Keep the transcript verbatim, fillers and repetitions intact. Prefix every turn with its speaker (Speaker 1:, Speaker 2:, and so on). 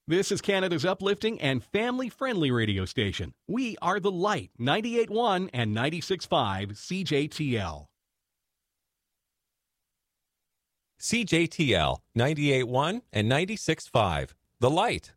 Speaker 1: This is Canada's uplifting and family-friendly radio station. We are The Light, ninety-eight point one and ninety-six point five C J T L.
Speaker 2: C J T L, ninety-eight point one and ninety-six point five. The Light.